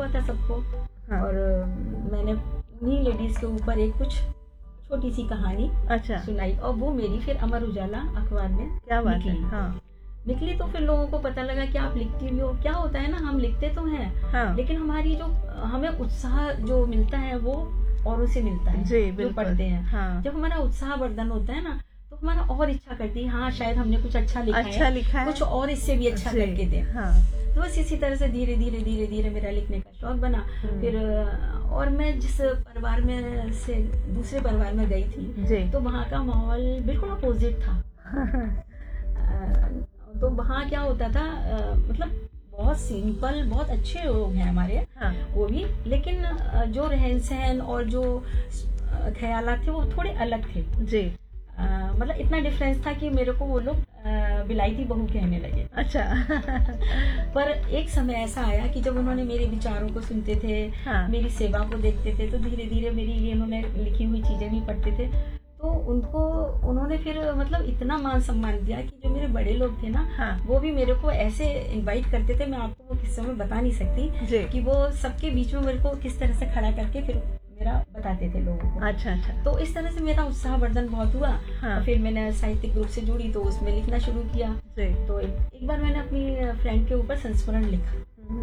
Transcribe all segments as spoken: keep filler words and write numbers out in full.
था सबको। हाँ। और मैंने उन्हीं लेडीज के ऊपर एक कुछ छोटी सी कहानी अच्छा सुनाई और वो मेरी फिर अमर उजाला अखबार में क्या बात निकली। है? हाँ। निकली तो फिर लोगों को पता लगा कि आप लिखती भी हो। क्या होता है ना, हम लिखते तो हैं हाँ। लेकिन हमारी जो हमें उत्साह जो मिलता है वो औरों से मिलता है जी, जो पढ़ते हैं हाँ। जब हमारा उत्साह वर्धन होता है ना तो हमारा और इच्छा करती है हाँ शायद हमने कुछ अच्छा लिखा अच्छा है, लिखा है कुछ और इससे भी अच्छा करके दे हाँ। तो बस इसी तरह से धीरे धीरे धीरे धीरे मेरा लिखने का शौक बना। फिर और मैं जिस परिवार में से दूसरे परिवार में गई थी तो वहाँ का माहौल बिल्कुल अपोजिट था। तो वहाँ क्या होता था मतलब बहुत सिंपल, बहुत अच्छे लोग हैं हमारे हाँ। वो भी, लेकिन जो रहन सहन और जो ख्यालात थे वो थोड़े अलग थे जी। आ, मतलब इतना डिफरेंस था कि मेरे को वो लोग बिलायती बहू कहने लगे। अच्छा। पर एक समय ऐसा आया कि जब उन्होंने मेरे विचारों को सुनते थे हाँ। मेरी सेवा को देखते थे तो धीरे धीरे मेरी ये उन्होंने लिखी हुई चीजें भी पढ़ते थे तो उनको उन्होंने फिर मतलब इतना मान सम्मान दिया कि जो मेरे बड़े लोग थे ना हाँ। वो भी मेरे को ऐसे इनवाइट करते थे, मैं आपको वो किस्सों में बता नहीं सकती कि वो सबके बीच में मेरे को किस तरह से खड़ा करके फिर मेरा बताते थे लोगों को। अच्छा अच्छा। तो इस तरह से मेरा उत्साह वर्धन बहुत हुआ हाँ। और फिर मैंने साहित्यिक ग्रुप से जुड़ी तो उसमें लिखना शुरू किया। तो एक, एक बार मैंने अपनी फ्रेंड के ऊपर संस्मरण लिखा।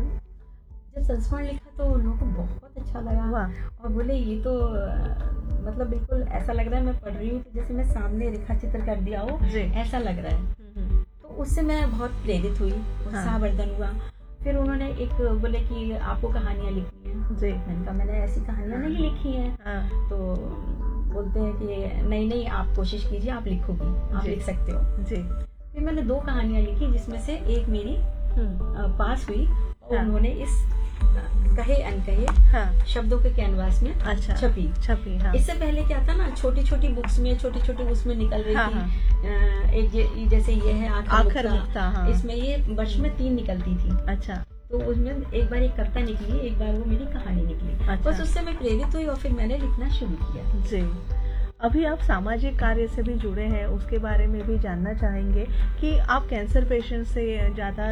जब संस्मरण लिखा तो लोगों को बहुत अच्छा लगा और बोले ये तो मतलब बिल्कुल ऐसा लग रहा है मैं पढ़ रही हूँ तो जैसे मैं सामने रेखा चित्र कर दिया हो ऐसा लग रहा है। तो उससे मैं बहुत प्रेरित हुई, उत्साह वर्धन हुआ। फिर उन्होंने एक बोले कि आपको कहानियां लिखनी है जी। मैंने कहा मैंने ऐसी कहानियां नहीं लिखी हैं हाँ। तो बोलते हैं कि नहीं नहीं आप कोशिश कीजिए, आप लिखोगी, आप लिख सकते हो जी। फिर मैंने दो कहानियां लिखी जिसमें से एक मेरी पास हुई और हाँ। उन्होंने इस कहे अनकहे हाँ। शब्दों के कैनवास में अच्छा छपी छपी हाँ। इससे पहले क्या था ना छोटी छोटी बुक्स में छोटी छोटी उसमें निकल रही हाँ, थी हाँ। एक ये, जैसे ये है आखिर मुक्ता हाँ। इसमें ये वर्ष में तीन निकलती थी। अच्छा। तो उसमें एक बार एक कविता निकली, एक बार वो मेरी कहानी निकली अच्छा। बस उससे मैं प्रेरित हुई और फिर मैंने लिखना शुरू किया जी। अभी आप सामाजिक कार्य से भी जुड़े हैं, उसके बारे में भी जानना चाहेंगे कि आप कैंसर पेशेंट से ज़्यादा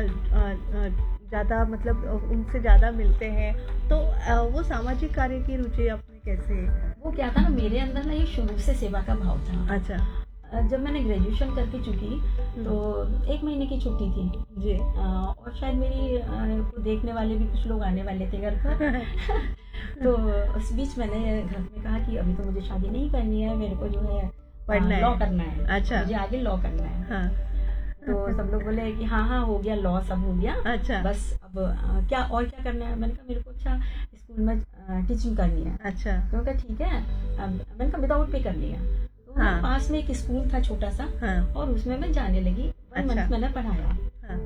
ज़्यादा मतलब उनसे ज़्यादा मिलते हैं तो वो सामाजिक कार्य की रुचि आपने कैसे? वो क्या था ना मेरे अंदर ना ये शुरू से सेवा का भाव था। अच्छा। जब मैंने ग्रेजुएशन करके चुकी तो एक महीने की छुट्टी थी जी और शायद मेरी को देखने वाले भी कुछ लोग आने वाले थे घर पर तो उस बीच मैंने घर में कहा कि अभी तो मुझे शादी नहीं करनी है, मेरे को जो है पढ़ना लॉ करना है। अच्छा। मुझे आगे लॉ करना है हाँ। तो सब लोग बोले कि हाँ हाँ हो गया, लॉ सब हो गया अच्छा। बस अब आ, क्या और क्या करना है। मैंने कहा मेरे को अच्छा स्कूल में टीचिंग करनी है। अच्छा। तो मैंने कहा ठीक है, मैंने कहा विदाउट पे कर लिया। तो हाँ। पास में एक स्कूल था छोटा सा हाँ। और उसमें मैं जाने लगी। अच्छा। मंथ मैंने पढ़ाया हाँ।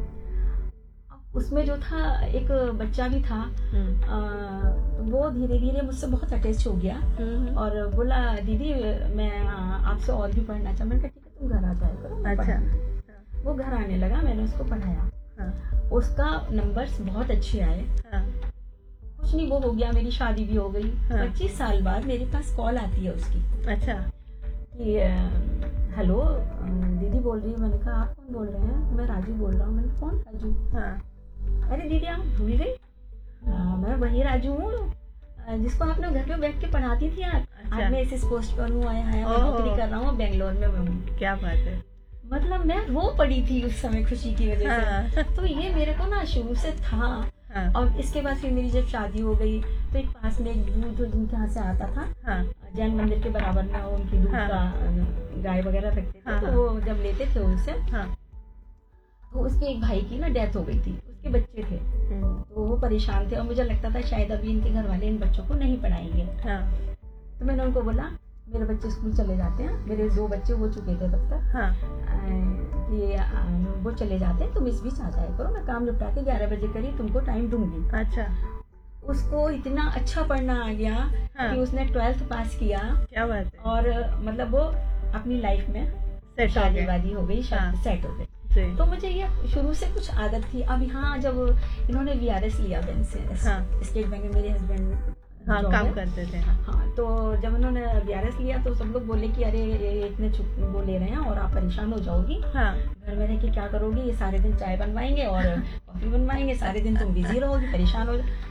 उसमें जो था एक बच्चा भी था आ, वो धीरे धीरे मुझसे बहुत अटैच हो गया और बोला दीदी मैं आपसे और भी पढ़ना चाहता। मैंने कहा ठीक है तुम घर आ जाया करो। अच्छा। वो घर आने लगा, मैंने उसको पढ़ाया हाँ। उसका नंबर्स बहुत अच्छे आए हाँ। कुछ नहीं वो हो गया, मेरी शादी भी हो गई हाँ। पच्चीस साल बाद मेरे पास कॉल आती है उसकी अच्छा कि हेलो दीदी बोल रही है। मैंने कहा आप कौन बोल रहे हैं? मैं राजू बोल रहा हूँ। मैंने कौन राजू? हाँ। अरे दीदी आप भूल गई, मैं वही राजू हूँ जिसको आपने घर पे बैठ के पढ़ाती थी आप। अच्छा। आज मैं इस पोस्ट पर हूँ, आया है नौकरी कर रहा हूँ बेंगलोर में हूँ। क्या बात है। मतलब मैं रो पड़ी थी उस समय खुशी की वजह हाँ। से। तो ये मेरे को ना शुरू से था हाँ। और इसके बाद फिर मेरी जब शादी हो गई तो एक पास में एक दूध दूध यहाँ से आता था हाँ। जैन मंदिर के बराबर में उनकी दूध हाँ। का गाय वगैरह रखते थे हाँ। तो वो जब लेते थे उनसे हाँ। तो उसके एक भाई की ना डेथ हो गई थी, उसके बच्चे थे तो वो परेशान थे और मुझे लगता था शायद अभी इनके घर वाले इन बच्चों को नहीं पढ़ाएंगे हाँ। तो मैंने उनको बोला मेरे बच्चे स्कूल चले जाते हैं, मेरे दो बच्चे हो चुके थे तब तक हाँ। ये वो चले जाते हैं, तुम इस बीच आ जाया करो, मैं काम निपटा के ग्यारह बजे करीब तुमको टाइम दूंगी। अच्छा। उसको इतना अच्छा पढ़ना आ गया हाँ। कि उसने ट्वेल्थ पास किया। क्या बात है। और मतलब वो अपनी लाइफ में शादी वादी हो गई हाँ। सेट हो गई। तो मुझे ये शुरू से कुछ आदत थी। अब यहाँ जब इन्होंने वी आर एस लिया बैंक से हाँ। स्टेट बैंक में मेरे हस्बैंड हाँ, काम करते थे हाँ। तो जब उन्होंने वी आर एस लिया तो सब लोग बोले कि अरे ये इतने वो ले रहे हैं और आप परेशान हो जाओगी हाँ। घर में रह के क्या करोगी, ये सारे दिन चाय बनवाएंगे और कॉफी बनवाएंगे, सारे दिन तुम बिजी रहोगी, परेशान हो।